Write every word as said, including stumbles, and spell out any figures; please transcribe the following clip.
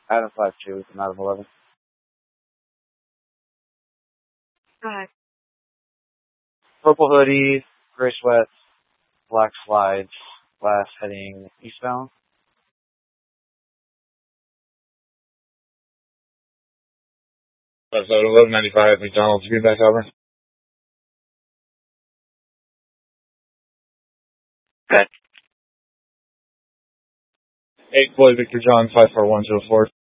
Adam five two with an Adam eleven. Hi. Purple hoodie, gray sweats, black slides, glass heading eastbound. That's eleven ninety-five McDonald's. Green back over. Good. Eight Boy Victor John five four one zero four.